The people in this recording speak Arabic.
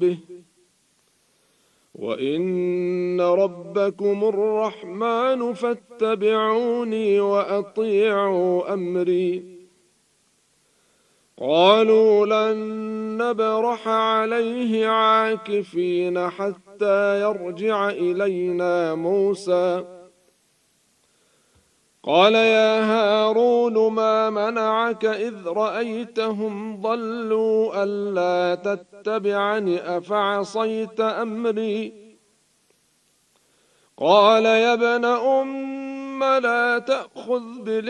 به وإن ربكم الرحمن فاتبعوني وأطيعوا أمري. قالوا لن نبرح عليه عاكفين حتى يرجع إلينا موسى. قال يا هارون ما منعك إذ رأيتهم ضلوا ألا تتبعني أفعصيت أمري. قال يا ابن أم لا تأخذ بلحيتي